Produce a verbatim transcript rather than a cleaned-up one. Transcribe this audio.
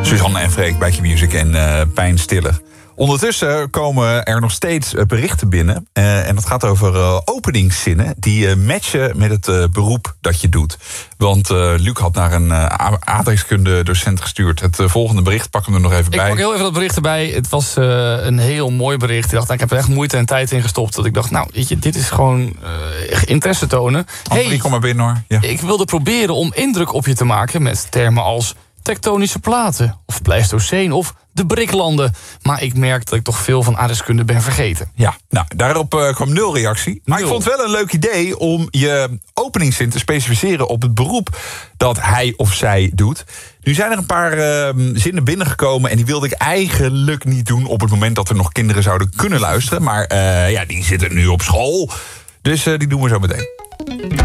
Suzanne en Freek bij Q-Music en uh, Pijn Stiller. Ondertussen komen er nog steeds berichten binnen. Uh, en dat gaat over uh, openingszinnen die uh, matchen met het uh, beroep dat je doet. Want uh, Luc had naar een uh, aardrijkskunde docent gestuurd. Het uh, volgende bericht, pak hem er nog even ik bij. Ik pak heel even dat bericht erbij. Het was uh, een heel mooi bericht. Ik dacht, nou, ik heb er echt moeite en tijd in gestopt. Dat ik dacht, nou, weet je, dit is gewoon uh, interesse tonen. Hey, kom maar binnen hoor. Ja. Ik wilde proberen om indruk op je te maken met termen als tektonische platen, of Pleistoceen, of de Briklanden. Maar ik merk dat ik toch veel van aardrijkskunde ben vergeten. Ja, nou, daarop uh, kwam nul reactie. Maar nul. Ik vond het wel een leuk idee om je openingszin te specificeren op het beroep dat hij of zij doet. Nu zijn er een paar uh, zinnen binnengekomen en die wilde ik eigenlijk niet doen op het moment dat er nog kinderen zouden kunnen luisteren. Maar uh, ja, die zitten nu op school. Dus uh, die doen we zo meteen.